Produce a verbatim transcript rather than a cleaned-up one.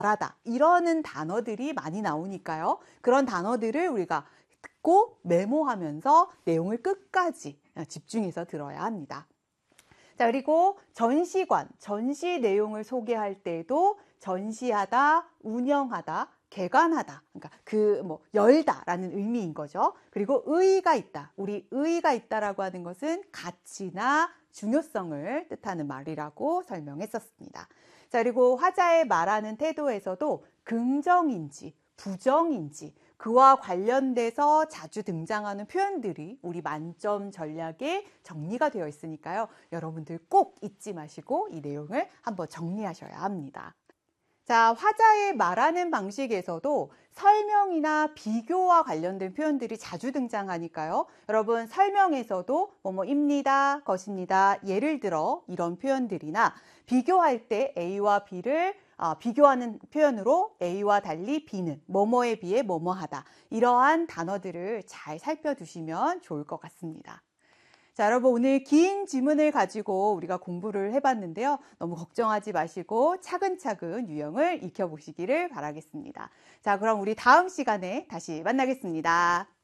말하다 이러는 단어들이 많이 나오니까요. 그런 단어들을 우리가 듣고 메모하면서 내용을 끝까지 집중해서 들어야 합니다. 자, 그리고 전시관, 전시 내용을 소개할 때도 전시하다, 운영하다, 개관하다, 그러니까 그 뭐 열다라는 의미인 거죠. 그리고 의의가 있다, 우리 의의가 있다라고 하는 것은 가치나 중요성을 뜻하는 말이라고 설명했었습니다. 자, 그리고 화자의 말하는 태도에서도 긍정인지 부정인지 그와 관련돼서 자주 등장하는 표현들이 우리 만점 전략에 정리가 되어 있으니까요. 여러분들 꼭 잊지 마시고 이 내용을 한번 정리하셔야 합니다. 자, 화자의 말하는 방식에서도 설명이나 비교와 관련된 표현들이 자주 등장하니까요. 여러분 설명에서도 뭐뭐입니다, 것입니다, 예를 들어 이런 표현들이나 비교할 때 A와 B를 아, 비교하는 표현으로 A와 달리 B는 뭐뭐에 비해 뭐뭐하다. 이러한 단어들을 잘 살펴두시면 좋을 것 같습니다. 자, 여러분 오늘 긴 지문을 가지고 우리가 공부를 해봤는데요. 너무 걱정하지 마시고 차근차근 유형을 익혀보시기를 바라겠습니다. 자, 그럼 우리 다음 시간에 다시 만나겠습니다.